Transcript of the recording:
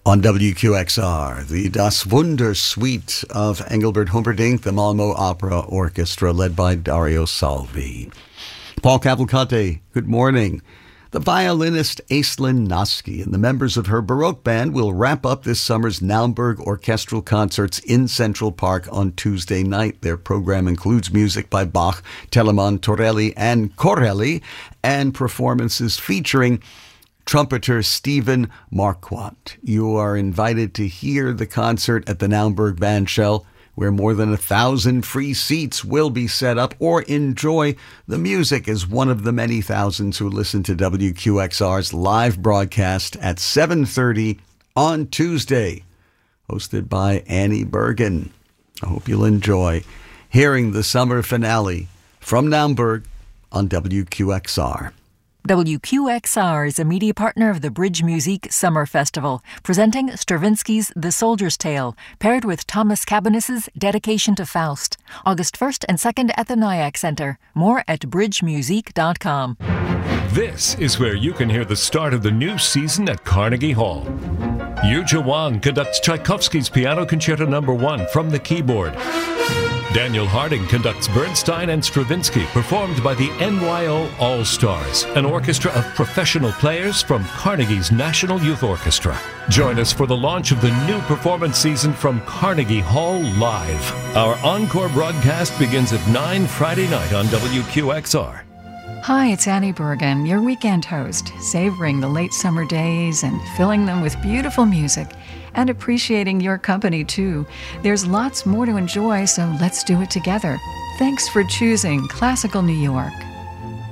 On WQXR, the Das Wunder Suite of Engelbert Humperdinck, the Malmö Opera Orchestra, led by Dario Salvi. Paul Cavalcante, good morning. The violinist Aislinn Noski and the members of her Baroque band will wrap up this summer's Naumburg Orchestral Concerts in Central Park on Tuesday night. Their program includes music by Bach, Telemann, Torelli, and Corelli, and performances featuring trumpeter Stephen Marquardt. You are invited to hear the concert at the Naumburg Bandshell, where more than 1,000 free seats will be set up, or enjoy the music as one of the many thousands who listen to WQXR's live broadcast at 7:30 on Tuesday, hosted by Annie Bergen. I hope you'll enjoy hearing the summer finale from Naumburg on WQXR. WQXR is a media partner of the Bridge Musique Summer Festival, presenting Stravinsky's The Soldier's Tale, paired with Thomas Cabinas's Dedication to Faust, August 1st and 2nd at the Nyack Center. More at bridgemusique.com. This is where you can hear the start of the new season at Carnegie Hall. Yuja Wang conducts Tchaikovsky's Piano Concerto No. 1 from the keyboard. Daniel Harding conducts Bernstein and Stravinsky, performed by the NYO All-Stars, an orchestra of professional players from Carnegie's National Youth Orchestra. Join us for the launch of the new performance season from Carnegie Hall Live. Our encore broadcast begins at 9 Friday night on WQXR. Hi, it's Annie Bergen, your weekend host, savoring the late summer days and filling them with beautiful music and appreciating your company too. There's lots more to enjoy, so let's do it together. Thanks for choosing Classical New York.